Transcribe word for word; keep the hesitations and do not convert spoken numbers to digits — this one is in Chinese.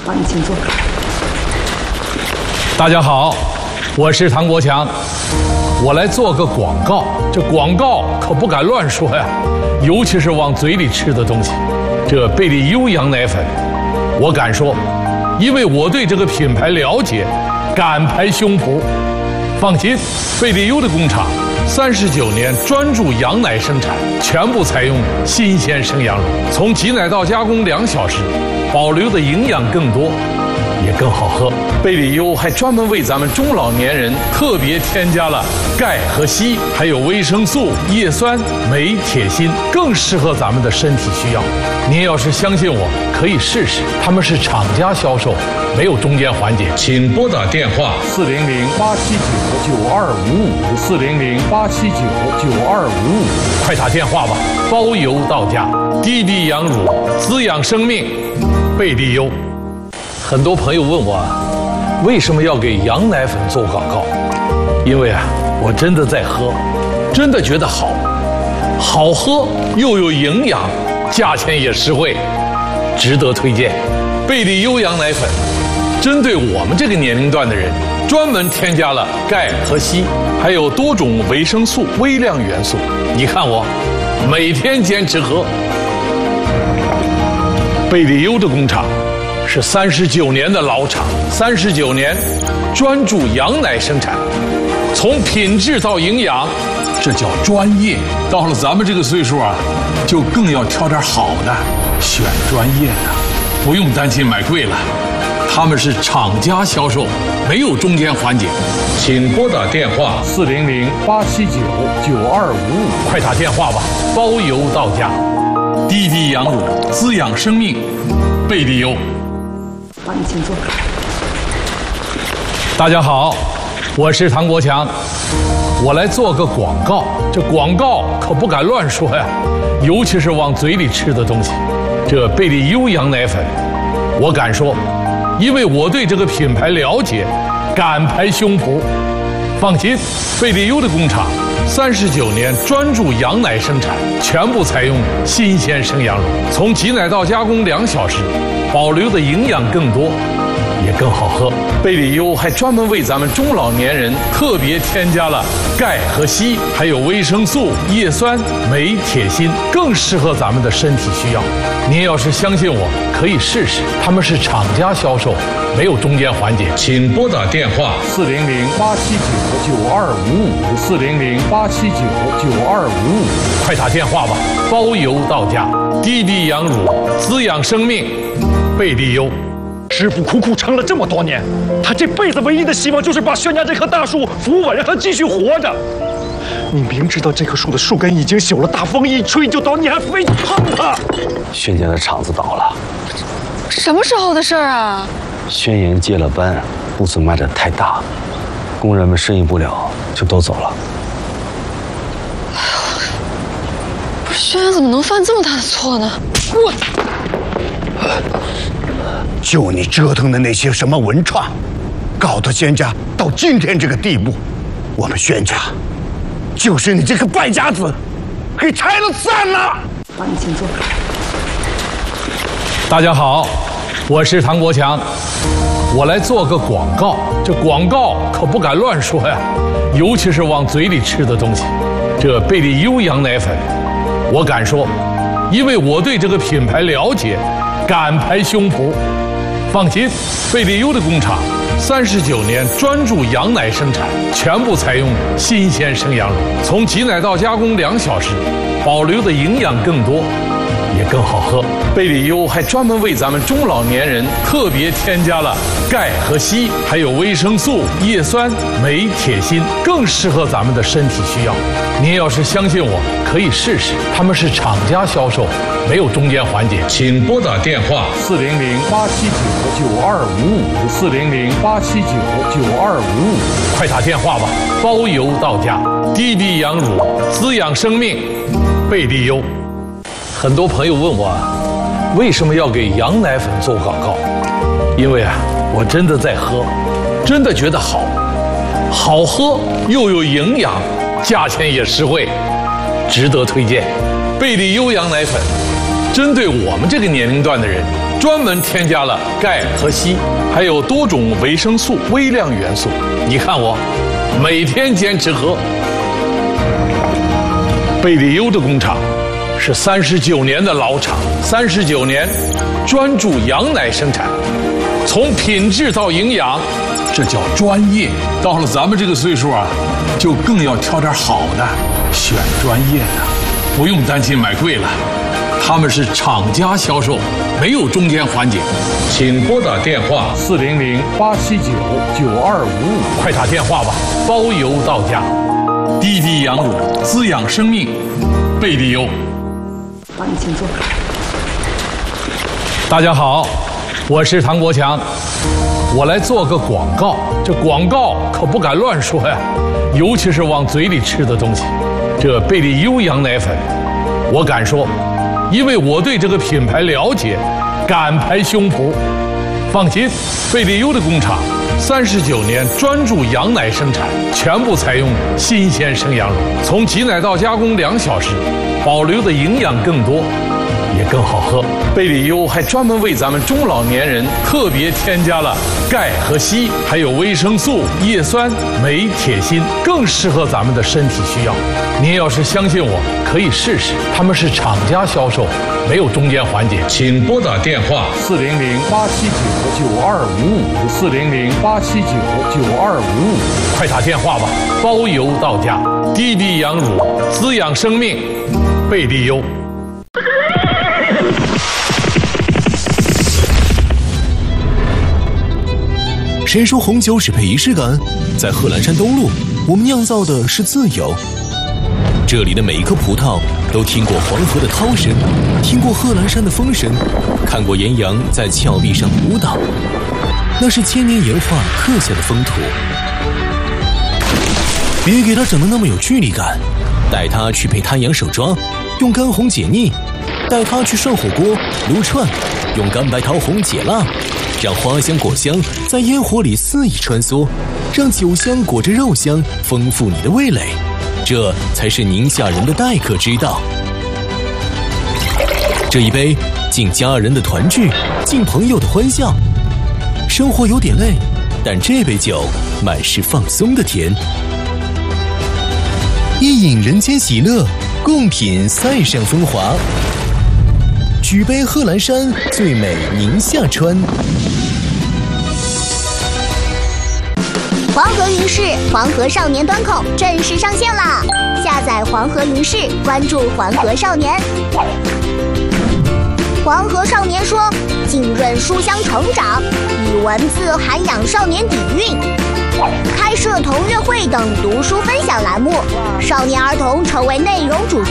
好，你请坐。 大家好，我是唐国强，我来做个广告。这广告可不敢乱说呀，尤其是往嘴里吃的东西。这贝利优羊奶粉，我敢说，因为我对这个品牌了解，敢拍胸脯。放心，贝利优的工厂三十九年专注羊奶生产，全部采用新鲜生羊乳，从挤奶到加工两小时，保留的营养更多，也更好喝。贝利优还专门为咱们中老年人特别添加了钙和硒，还有维生素、叶酸、镁、铁、锌，更适合咱们的身体需要。您要是相信我，可以试试。他们是厂家销售，没有中间环节。请拨打电话四零零八七九九二五五四零零八七九九二五五，快打电话吧，包邮到家。滴滴羊乳，滋养生命，贝利优。很多朋友问我，为什么要给羊奶粉做广告？因为啊，我真的在喝，真的觉得好，好喝又有营养，价钱也实惠，值得推荐。贝利优羊奶粉，针对我们这个年龄段的人，专门添加了钙和硒，还有多种维生素、微量元素。你看我，每天坚持喝。贝利优的工厂是三十九年的老厂，三十九年专注羊奶生产，从品质到营养，这叫专业。到了咱们这个岁数啊，就更要挑点好的，选专业的，不用担心买贵了。他们是厂家销售，没有中间环节。请拨打电话四零零八七九九二五五，快打电话吧，包邮到家。滴滴羊乳，滋养生命，贝利优。 好，你请坐。 大家好，我是唐国强，我来做个广告。这广告可不敢乱说呀，尤其是往嘴里吃的东西。这贝利优羊奶粉，我敢说，因为我对这个品牌了解，敢拍胸脯。放心，贝利优的工厂三十九年专注羊奶生产，全部采用新鲜生羊乳，从挤奶到加工两小时，保留的营养更多，也更好喝。贝利优还专门为咱们中老年人特别添加了钙和硒，还有维生素、叶酸、镁、铁、锌，更适合咱们的身体需要。您要是相信我，可以试试。他们是厂家销售，没有中间环节。请拨打电话四零零八七九九二五五四零零八七九九二五五，快打电话吧，包邮到家。滴滴羊乳，滋养生命，贝利优。 师傅苦苦撑了这么多年，他这辈子唯一的希望就是把轩家这棵大树扶稳，让它继续活着。你明知道这棵树的树根已经朽了，大风一吹就倒，你还非碰它。 轩家的厂子倒了， 什么时候的事儿啊？ 轩营接了班，屋子卖得太大，工人们适应不了，就都走了。 不是轩辕怎么能犯这么大的错呢？我。 就你折腾的那些什么文创，搞得轩家到今天这个地步，我们轩家就是你这个败家子给拆了散了。 好，你请坐。 大家好，我是唐国强，我来做个广告。这广告可不敢乱说呀，尤其是往嘴里吃的东西。这贝利优羊奶粉，我敢说，因为我对这个品牌了解，敢拍胸脯。放心，贝利优的工厂三十九年专注羊奶生产，全部采用新鲜生羊乳，从挤奶到加工两小时，保留的营养更多，也更好喝。贝利优还专门为咱们中老年人特别添加了钙和硒，还有维生素、叶酸、镁、铁、锌，更适合咱们的身体需要。您要是相信我，可以试试。他们是厂家销售，没有中间环节。请拨打电话四零零八七九九二五五四零零八七九九二五五，快打电话吧，包邮到家。滴滴羊乳，滋养生命，贝利优。很多朋友问我，为什么要给羊奶粉做广告？因为啊，我真的在喝，真的觉得好，好喝又有营养，价钱也实惠，值得推荐。贝利优羊奶粉，针对我们这个年龄段的人， 专门添加了钙和硒，还有多种维生素、微量元素。你看我，每天坚持喝。贝利优的工厂是三十九年的老厂，三十九年专注羊奶生产，从品质到营养，这叫专业。到了咱们这个岁数啊，就更要挑点好的，选专业的，不用担心买贵了。他们是厂家销售，没有中间环节。请拨打电话四零零八七九九二五五，快打电话吧，包邮到家。滴滴羊乳，滋养生命，贝利优。 帮你请坐。 大家好，我是唐国强，我来做个广告。这广告可不敢乱说呀，尤其是往嘴里吃的东西。这贝利优羊奶粉，我敢说。因为我对这个品牌了解，敢拍胸脯。放心，贝利优的工厂三十九年专注羊奶生产，全部采用新鲜生羊乳，从挤奶到加工两小时，保留的营养更多，也更好喝。贝利优还专门为咱们中老年人特别添加了钙和硒，还有维生素、叶酸、镁、铁、锌，更适合咱们的身体需要。您要是相信我，可以试试。他们是厂家销售，没有中间环节。请拨打电话四零零八七九九二五五，四零零八七九九二五五，快打电话吧，包邮到家。滴滴羊乳，滋养生命，贝利优。 谁说红酒只配仪式感？在贺兰山东路，我们酿造的是自由。这里的每一颗葡萄都听过黄河的涛声，听过贺兰山的风声，看过岩羊在峭壁上舞蹈，那是千年岩画刻下的风土。别给它整得那么有距离感，带它去配滩羊手抓，用干红解腻；带它去涮火锅、撸串，用干白桃红解辣。让花香果香在烟火里肆意穿梭，让酒香裹着肉香丰富你的味蕾，这才是宁夏人的待客之道。这一杯敬家人的团聚，敬朋友的欢笑。生活有点累，但这杯酒满是放松的甜。一饮人间喜乐，共品塞上风华。举杯贺兰山，最美宁夏川。 黄河云视黄河少年端口正式上线啦！下载黄河云视，关注黄河少年。黄河少年说，浸润书香成长，以文字涵养少年底蕴，开设同乐会等读书分享栏目，少年儿童成为内容主